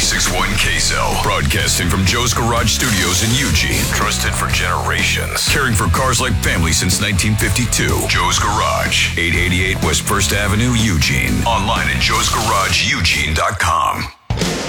106.1 KSL. Broadcasting from Joe's Garage Studios in Eugene. Trusted for generations. Caring for cars like family since 1952. Joe's Garage. 888 West 1st Avenue, Eugene. Online at joesgarageeugene.com.